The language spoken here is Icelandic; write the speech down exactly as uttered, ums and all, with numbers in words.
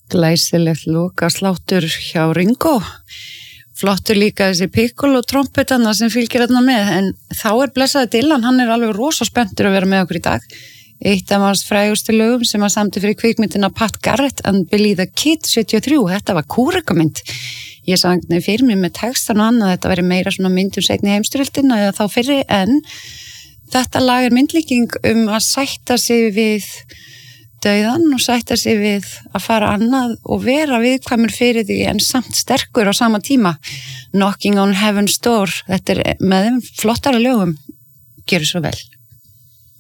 Glæsilegt lokasláttur hjá Ringo. Flottur líka þessi piccolo trompetana sem fylgir þarna með, en þá er blessaði Dylan, hann er alveg rosa spenntur að vera með okkur í dag. Eitt af hans frægustu lögum sem hann samdi fyrir kvikmyndina Pat Garrett and Billy the Kid sjötíu og þrjú, þetta var kúrekamynd. Ég sagði fyrir mig með textan og annað, þetta veri meira svona mynd um seinni heimsstyrjöldina eða þá fyrri, en þetta lag er myndlíking um að sætta sig við dauðan og sætta sig við að fara annað og vera viðkvæmur fyrir því en samt sterkur á sama tíma. Knocking on Heaven's Door, þetta er með þeim flottara lögum, gerðu svo vel.